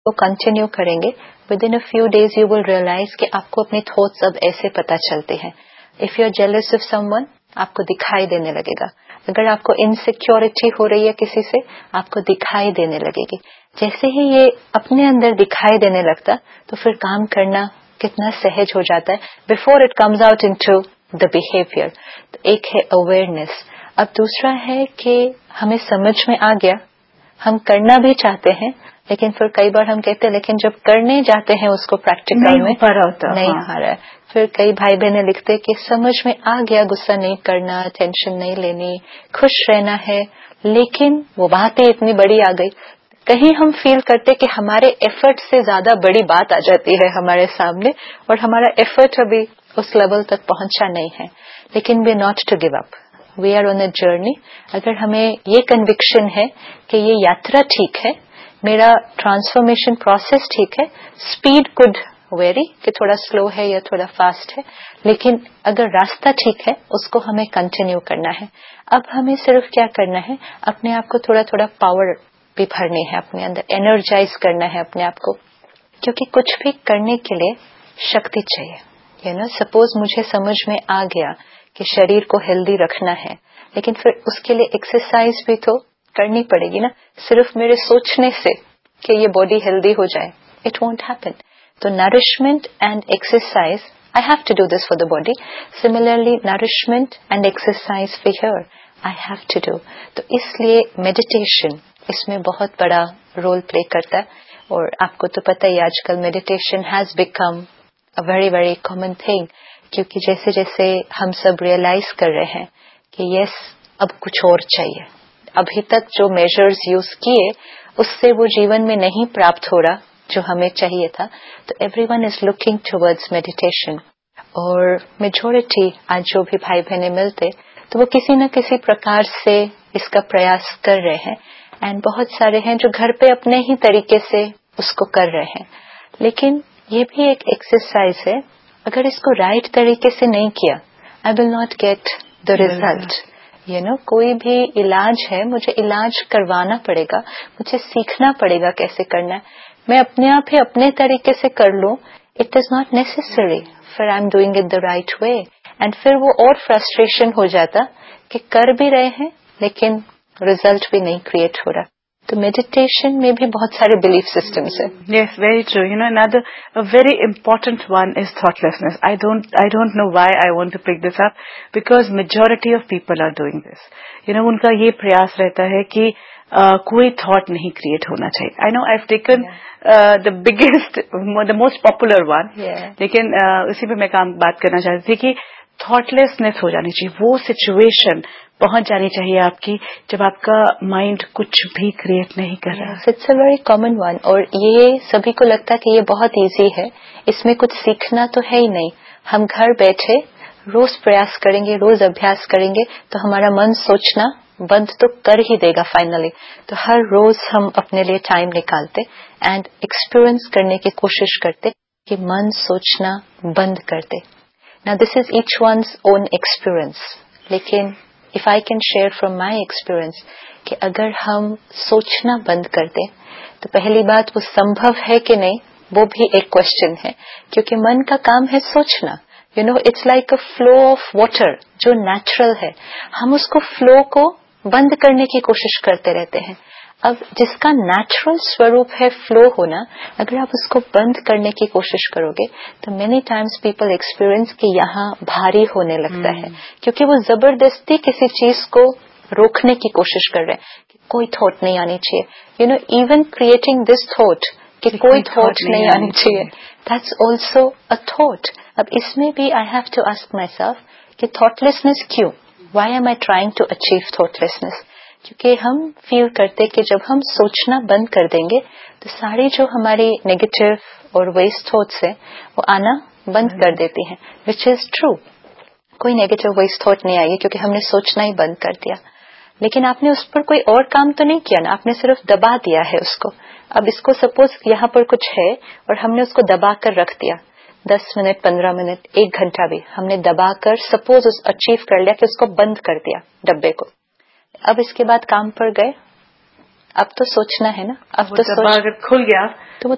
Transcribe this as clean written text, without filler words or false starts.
वो कंटिन्यू करेंगे, with in a few days you will realise कि आपको अपने थॉट्स अब ऐसे पता चलते हैं. If you are jealous of someone, आपको दिखाई देने लगेगा. अगर आपको इनसिक्योरिटी हो रही है किसी से, आपको दिखाई देने लगेगी. जैसे ही ये अपने अंदर दिखाई देने लगता, तो फिर काम करना कितना सहज हो जाता है, before it comes out into the behaviour. तो एक है अवेयरनेस. अब दूसरा है कि हमें समझ में आ गया, हम करना भी चाहते हैं, लेकिन फिर कई बार हम कहते हैं लेकिन जब करने जाते हैं उसको प्रैक्टिकल में नहीं आ रहा है. फिर कई भाई बहनें लिखते कि समझ में आ गया, गुस्सा नहीं करना, टेंशन नहीं लेनी, खुश रहना है, लेकिन वो बात ही इतनी बड़ी आ गई. कहीं हम फील करते कि हमारे एफर्ट से ज्यादा बड़ी बात आ जाती है हमारे सामने, और हमारा एफर्ट अभी उस लेवल तक पहुंचा नहीं है. लेकिन we not to give up, we are on a journey. अगर हमें ये कन्विक्शन है कि ये यात्रा ठीक है, मेरा ट्रांसफॉर्मेशन प्रोसेस ठीक है, स्पीड कुड वेरी कि थोड़ा स्लो है या थोड़ा फास्ट है, लेकिन अगर रास्ता ठीक है उसको हमें कंटिन्यू करना है. अब हमें सिर्फ क्या करना है, अपने आप को थोड़ा थोड़ा पावर भी भरनी है अपने अंदर, एनर्जाइज करना है अपने आप को, क्योंकि कुछ भी करने के लिए शक्ति चाहिए. सपोज मुझे समझ में आ गया कि शरीर को हेल्दी रखना है, लेकिन फिर उसके लिए एक्सरसाइज भी तो करनी पड़ेगी ना. सिर्फ मेरे सोचने से कि ये बॉडी हेल्दी हो जाए, इट वोंट हैपन. तो nourishment and exercise, I have to do this for the body. Similarly nourishment and exercise for here I have to do. तो इसलिए मेडिटेशन इसमें बहुत बड़ा रोल प्ले करता है. और आपको तो पता ही आजकल meditation has become a very very common thing, क्योंकि जैसे जैसे हम सब रियलाइज कर रहे हैं कि यस अब कुछ और चाहिए, अभी तक जो मेजर्स यूज किए उससे वो जीवन में नहीं प्राप्त हो रहा जो हमें चाहिए था. तो everyone is looking towards meditation. और मेजॉरिटी आज जो भी भाई बहनें मिलते तो वो किसी न किसी प्रकार से इसका प्रयास कर रहे हैं. एंड बहुत सारे हैं जो घर पे अपने ही तरीके से उसको कर रहे हैं. लेकिन ये भी एक एक्सरसाइज है. अगर इसको राइट तरीके से नहीं किया, I will not get the result. कोई भी इलाज है, मुझे इलाज करवाना पड़ेगा, मुझे सीखना पड़ेगा कैसे करना है. मैं अपने आप ही अपने तरीके से कर लूं, इट इज नॉट नेसेसरी, फिर I am doing it the right way. And फिर वो और फ्रस्ट्रेशन हो जाता कि कर भी रहे हैं लेकिन रिजल्ट भी नहीं क्रिएट हो रहा. तो मेडिटेशन में भी बहुत सारे बिलीफ सिस्टम्स हैं. Yes, very true. Another a very important one is thoughtlessness. I don't know why I want to pick this up, because majority of people are doing this. उनका ये प्रयास रहता है कि कोई थॉट नहीं क्रिएट होना चाहिए. I know I've taken the biggest, the most popular one. लेकिन उसी पे मैं बात करना चाहती थी कि थॉटलेसनेस हो जानी चाहिए. वो सिचुएशन पहुंच जानी चाहिए आपकी जब आपका माइंड कुछ भी क्रिएट नहीं कर रहा. It's a very common one. और ये सभी को लगता है कि ये बहुत इजी है, इसमें कुछ सीखना तो है ही नहीं. हम घर बैठे रोज प्रयास करेंगे, रोज अभ्यास करेंगे तो हमारा मन सोचना बंद तो कर ही देगा फाइनली. तो हर रोज हम अपने लिए टाइम निकालते एंड एक्सपीरियंस करने की कोशिश करते कि मन सोचना बंद कर दे. Now this is each one's own experience. लेकिन if I can share from my experience कि अगर हम सोचना बंद कर दें तो पहली बात वो संभव है कि नहीं वो भी एक क्वेश्चन है, क्योंकि मन का काम है सोचना. It's like a flow of water जो नेचुरल है. हम उसको फ्लो को बंद करने की कोशिश करते रहते हैं. अब जिसका नेचुरल स्वरूप है फ्लो होना, अगर आप उसको बंद करने की कोशिश करोगे तो मेनी टाइम्स पीपल एक्सपीरियंस कि यहाँ भारी होने लगता है, क्योंकि वो जबरदस्ती किसी चीज को रोकने की कोशिश कर रहे हैं कि कोई थॉट नहीं आनी चाहिए. इवन क्रिएटिंग दिस थॉट कि कोई थॉट नहीं आनी चाहिए, दैट्स ऑल्सो अ थॉट. अब इसमें भी I have to ask my self कि थॉटलेसनेस क्यों, Y M I trying to achieve thoughtlessness. क्योंकि हम फील करते कि जब हम सोचना बंद कर देंगे तो सारी जो हमारी नेगेटिव और वेस्ट थॉट्स है वो आना बंद कर देती हैं, विच इज ट्रू. कोई नेगेटिव वेस्ट थॉट नहीं आएगी क्योंकि हमने सोचना ही बंद कर दिया. लेकिन आपने उस पर कोई और काम तो नहीं किया ना, आपने सिर्फ दबा दिया है उसको. अब इसको सपोज यहाँ पर कुछ है और हमने उसको दबा कर रख दिया 10 मिनट 15 मिनट 1 घंटा भी हमने दबा कर सपोज अचीव कर लिया कि उसको बंद कर दिया डब्बे को. अब इसके बाद काम पर गए, अब तो सोचना है ना. अब तो अगर खुल गया तो वो